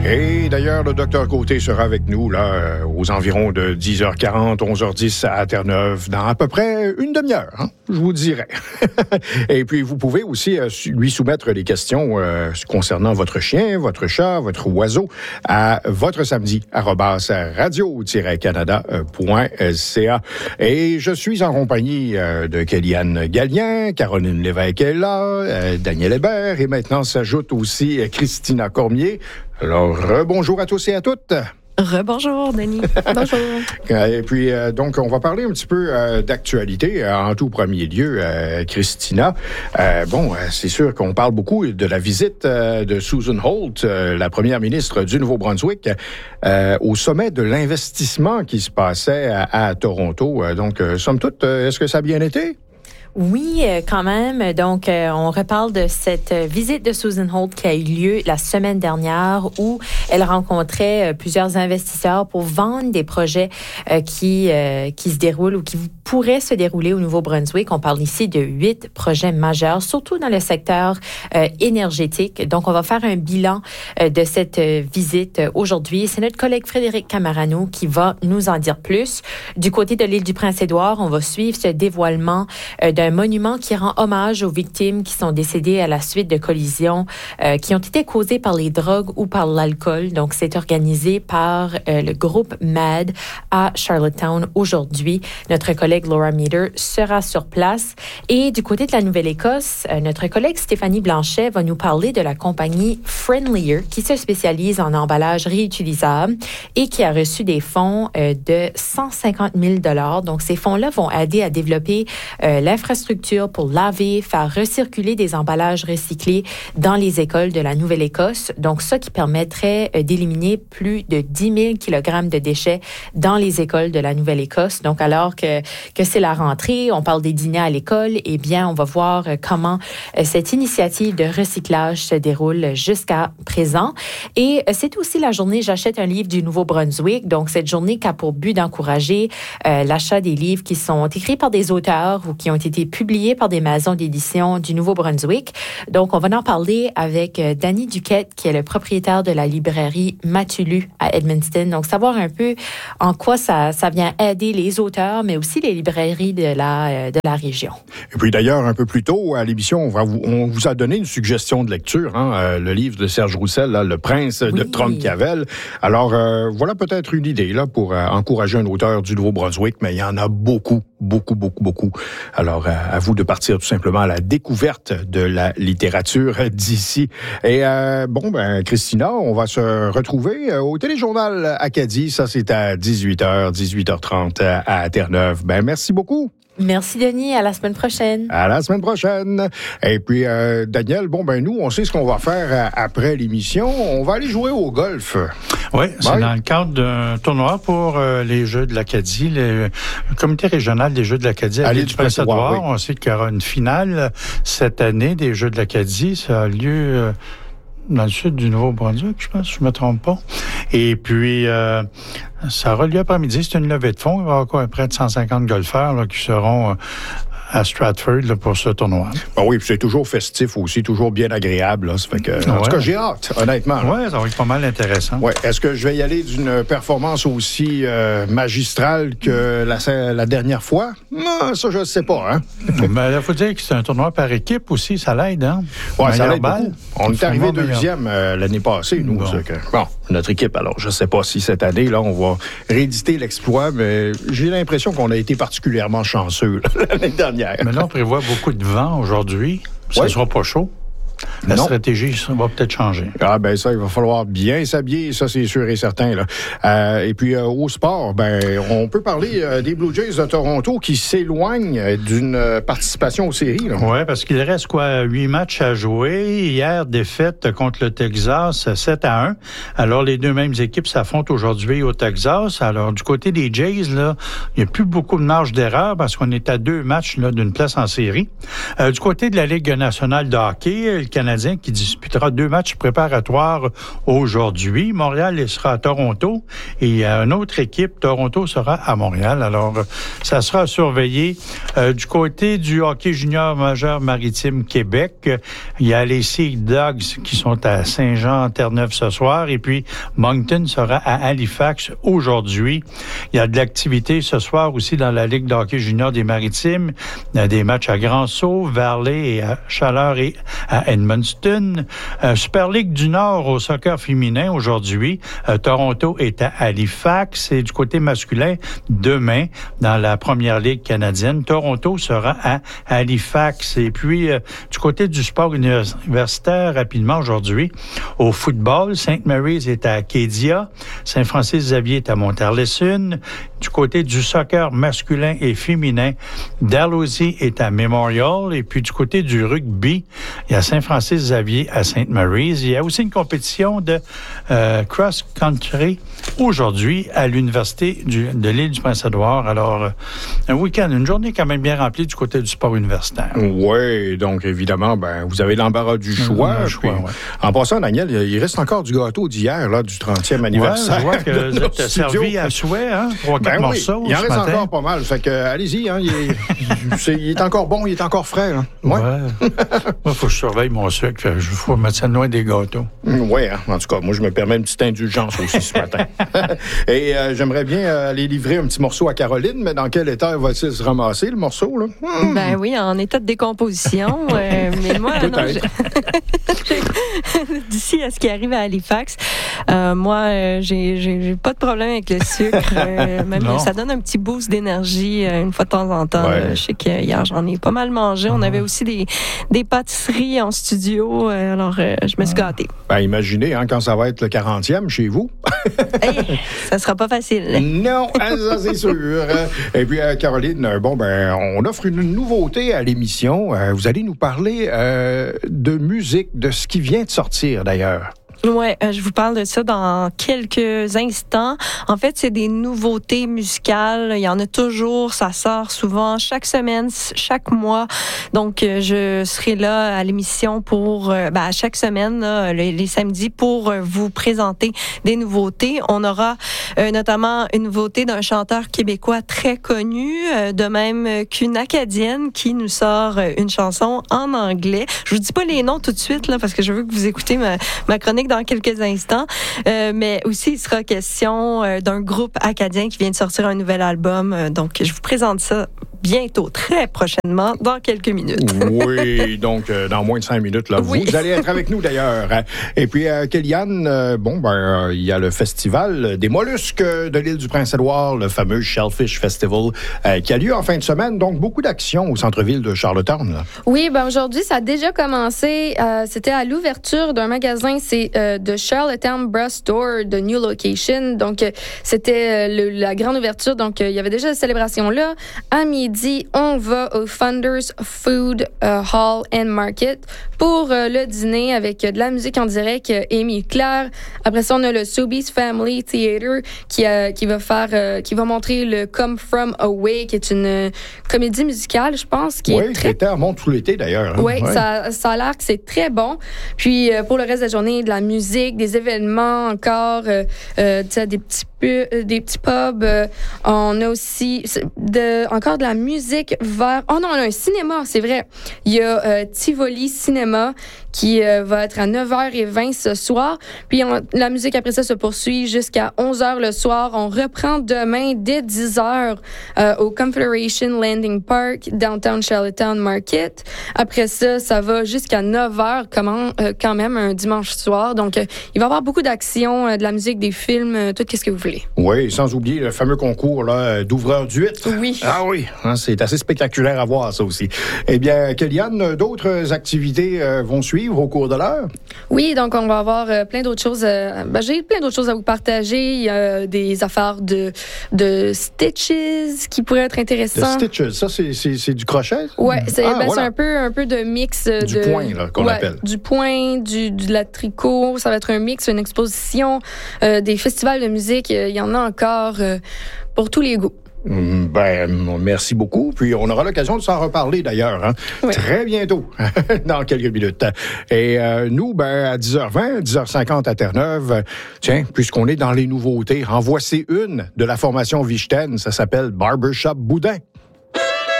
Et d'ailleurs, le docteur Côté sera avec nous là aux environs de 10h40, 11h10 à Terre-Neuve, dans à peu près une demi-heure, hein, je vous dirais. Et puis, vous pouvez aussi lui soumettre des questions concernant votre chien, votre chat, votre oiseau à votresamedi@radio-canada.ca. Et je suis en compagnie de Kéliane Gallien, Caroline Lévesque est là, Daniel Hébert, et maintenant s'ajoute aussi Christina Cormier. Alors, bonjour à tous et à toutes. Rebonjour, Denis. Bonjour. Et puis, donc, on va parler un petit peu d'actualité. En tout premier lieu, Christina. C'est sûr qu'on parle beaucoup de la visite de Susan Holt, la première ministre du Nouveau-Brunswick, au sommet de l'investissement qui se passait à Toronto. Donc, somme toute, est-ce que ça a bien été? Oui, quand même. Donc, on reparle de cette visite de Susan Holt qui a eu lieu la semaine dernière où elle rencontrait plusieurs investisseurs pour vendre des projets qui se déroulent ou qui pourraient se dérouler au Nouveau-Brunswick. On parle ici de 8 projets majeurs, surtout dans le secteur énergétique. Donc, on va faire un bilan de cette visite aujourd'hui. C'est notre collègue Frédéric Camarano qui va nous en dire plus. Du côté de l'île du Prince-Édouard, on va suivre ce dévoilement d'un monument qui rend hommage aux victimes qui sont décédées à la suite de collisions qui ont été causées par les drogues ou par l'alcool. Donc, c'est organisé par le groupe MAD à Charlottetown aujourd'hui. Notre collègue Laura Meter sera sur place. Et du côté de la Nouvelle-Écosse, notre collègue Stéphanie Blanchet va nous parler de la compagnie Friendlier qui se spécialise en emballage réutilisable et qui a reçu des fonds de 150 000 $. Donc, ces fonds-là vont aider à développer l'infrastructure pour laver, faire recirculer des emballages recyclés dans les écoles de la Nouvelle-Écosse. Donc, ça qui permettrait d'éliminer plus de 10 000 kg de déchets dans les écoles de la Nouvelle-Écosse. Donc, alors que c'est la rentrée, on parle des dîners à l'école, eh bien, on va voir comment cette initiative de recyclage se déroule jusqu'à présent. Et c'est aussi la journée J'achète un livre du Nouveau-Brunswick. Donc, cette journée qui a pour but d'encourager l'achat des livres qui sont écrits par des auteurs ou qui ont été publiés par des maisons d'édition du Nouveau-Brunswick. Donc, on va en parler avec Danny Duquette, qui est le propriétaire de la librairie Matulu à Edmundston. Donc, savoir un peu en quoi ça vient aider les auteurs, mais aussi les librairies de la région. Et puis d'ailleurs, un peu plus tôt à l'émission, on vous a donné une suggestion de lecture, le livre de Serge Roussel, là, Le Prince de Tronquavel. Alors, voilà peut-être une idée là pour encourager un auteur du Nouveau-Brunswick, mais il y en a beaucoup. Alors, à vous de partir tout simplement à la découverte de la littérature d'ici. Et Christina, on va se retrouver au Téléjournal Acadie. Ça, c'est à 18h, 18h30 à Terre-Neuve. Merci beaucoup. Merci, Denis. À la semaine prochaine. À la semaine prochaine. Et puis, Daniel, nous, on sait ce qu'on va faire après l'émission. On va aller jouer au golf. Oui, c'est dans le cadre d'un tournoi pour les Jeux de l'Acadie, le comité régional des Jeux de l'Acadie à l'île du Prince-Édouard. Oui. On sait qu'il y aura une finale cette année des Jeux de l'Acadie. Ça a lieu dans le sud du Nouveau-Brunswick, je pense, si je ne me trompe pas. Et puis, ça aura lieu après-midi. C'est une levée de fonds. Il va y avoir près de 150 golfeurs là, qui seront à Stratford là, pour ce tournoi. Oui, puis c'est toujours festif aussi, toujours bien agréable. Là. Ça fait que, en tout cas, j'ai hâte, honnêtement. Oui, ça va être pas mal intéressant. Ouais. Est-ce que je vais y aller d'une performance aussi magistrale que la dernière fois? Non, ça, je ne sais pas. Il faut dire que c'est un tournoi par équipe aussi, ça l'aide. Hein? Oui, ça l'aide beaucoup. On est arrivé deuxième l'année passée, nous. Bon, notre équipe, alors, je ne sais pas si cette année, là, on va rééditer l'exploit, mais j'ai l'impression qu'on a été particulièrement chanceux l'année dernière. Mais là, on prévoit beaucoup de vent aujourd'hui. Ça ne sera pas chaud. La stratégie, ça va peut-être changer. Ça, il va falloir bien s'habiller, ça, c'est sûr et certain. Là. Et puis, au sport, on peut parler des Blue Jays de Toronto qui s'éloignent d'une participation aux séries. Oui, parce qu'il reste 8 matchs à jouer. Hier, défaite contre le Texas, 7-1. Alors, les deux mêmes équipes s'affrontent aujourd'hui au Texas. Alors, du côté des Jays, là, il n'y a plus beaucoup de marge d'erreur parce qu'on est à 2 matchs là, d'une place en série. Du côté de la Ligue nationale de hockey, le Canadien Canadien qui disputera 2 matchs préparatoires aujourd'hui. Montréal sera à Toronto et il y a une autre équipe, Toronto sera à Montréal. Alors, ça sera surveillé. Du côté du hockey junior majeur maritime Québec, il y a les Sea Dogs qui sont à Saint-Jean-Terre-Neuve ce soir et puis Moncton sera à Halifax aujourd'hui. Il y a de l'activité ce soir aussi dans la Ligue de hockey junior des Maritimes. Il y a des matchs à Grand-Sault, Varley et à Chaleur et à Edmundston. Super Ligue du Nord au soccer féminin aujourd'hui. Toronto est à Halifax et du côté masculin, demain, dans la première Ligue canadienne, Toronto sera à Halifax. Et puis, du côté du sport universitaire, rapidement aujourd'hui, au football, St. Mary's est à Acadia, Saint-Francis-Xavier est à Montarlison. Du côté du soccer masculin et féminin, Dalhousie est à Memorial. Et puis, du côté du rugby, il y a Saint-Francis-Xavier à St. Mary's. Il y a aussi une compétition de cross-country aujourd'hui à l'Université de l'île du Prince-Édouard. Alors, un week-end, une journée quand même bien remplie du côté du sport universitaire. Oui, donc évidemment, vous avez l'embarras du choix. En passant, Daniel, il reste encore du gâteau d'hier, là, du 30e anniversaire. Je vois que vous êtes servi à souhait, hein? 3-4 morceaux. Il en reste encore pas mal. Fait que, allez-y, hein, il est encore bon, il est encore frais. Hein. Ouais. Moi, il faut que je surveille mon sucre. Il faut mettre ça loin des gâteaux. Oui, hein, en tout cas, moi, je me permets une petite indulgence aussi ce matin. Et j'aimerais bien aller livrer un petit morceau à Caroline, mais dans quel état va-t-il se ramasser, le morceau, là? Ben oui, en état de décomposition. Mais moi, non, d'ici à ce qui arrive à Halifax, moi, j'ai pas de problème avec le sucre. Même ça donne un petit boost d'énergie une fois de temps en temps. Ouais. Je sais qu'hier, j'en ai pas mal mangé. On avait aussi des pâtisseries en studio. Alors, je me suis gâtée. Imaginez, hein, quand ça va être le 40e chez vous. Hey, ça sera pas facile. Non, ça c'est sûr. Et puis, Caroline, on offre une nouveauté à l'émission. Vous allez nous parler de musique, de ce qui vient de sortir d'ailleurs. Oui, je vous parle de ça dans quelques instants. En fait, c'est des nouveautés musicales. Il y en a toujours, ça sort souvent, chaque semaine, chaque mois. Donc, je serai là à l'émission pour, chaque semaine, là, les samedis, pour vous présenter des nouveautés. On aura notamment une nouveauté d'un chanteur québécois très connu, de même qu'une Acadienne qui nous sort une chanson en anglais. Je vous dis pas les noms tout de suite, là, parce que je veux que vous écoutez ma chronique dans quelques instants, mais aussi il sera question d'un groupe acadien qui vient de sortir un nouvel album, donc je vous présente ça bientôt, très prochainement, dans quelques minutes. Oui, donc dans moins de 5 minutes, là, oui. Vous allez être avec nous d'ailleurs. Et puis, Kéliane, il y a le festival des mollusques de l'île du Prince-Édouard, le fameux Shellfish Festival, qui a lieu en fin de semaine, donc beaucoup d'actions au centre-ville de Charlottetown. Là. Oui, aujourd'hui, ça a déjà commencé. C'était à l'ouverture d'un magasin, c'est de Charlottetown Brass Store, de New Location. Donc, c'était la grande ouverture. Donc, il y avait déjà la célébration là. À midi, on va au Funders Food Hall and Market pour le dîner avec de la musique en direct, Amy Claire. Après ça, on a le Sobeys Family Theatre qui va montrer le Come From Away, qui est une comédie musicale, je pense, qui est très... qui était à Mont tout l'été d'ailleurs. Hein? Oui, ça a l'air que c'est très bon. Puis pour le reste de la journée, de la musique, des événements encore, des petits pubs. On a aussi encore de la musique vers... Oh non, on a un cinéma, c'est vrai. Il y a Tivoli Cinéma qui va être à 9h20 ce soir. Puis la musique après ça se poursuit jusqu'à 11h le soir. On reprend demain dès 10h au Confederation Landing Park, Downtown Charlottetown Market. Après ça, ça va jusqu'à 9h quand même un dimanche soir. Donc, il va y avoir beaucoup d'actions, de la musique, des films, tout ce que vous voulez. Oui, sans oublier le fameux concours là, d'ouvreurs d'huîtres. Oui. Ah oui, hein, c'est assez spectaculaire à voir, ça aussi. Eh bien, Kéliane, d'autres activités vont suivre au cours de l'heure? Oui, donc on va avoir plein d'autres choses. J'ai plein d'autres choses à vous partager. Il y a des affaires de Stitches qui pourraient être intéressantes. De Stitches, ça, c'est du crochet? Oui, c'est un peu de mix. Du point, là, qu'on appelle. Du point, de la tricot. Ça va être un mix, une exposition, des festivals de musique. Il y en a encore pour tous les goûts. Merci beaucoup. Puis on aura l'occasion de s'en reparler d'ailleurs, hein? Oui. Très bientôt, dans quelques minutes. Et nous, à 10h20, 10h50 à Terre-Neuve, tiens, puisqu'on est dans les nouveautés, en voici une de la formation Vichten, ça s'appelle Barbershop Boudin.